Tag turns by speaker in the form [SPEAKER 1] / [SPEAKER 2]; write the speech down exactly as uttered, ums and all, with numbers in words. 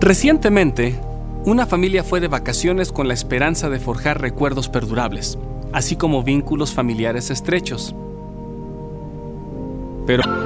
[SPEAKER 1] Recientemente, una familia fue de vacaciones con la esperanza de forjar recuerdos perdurables, así como vínculos familiares estrechos. Pero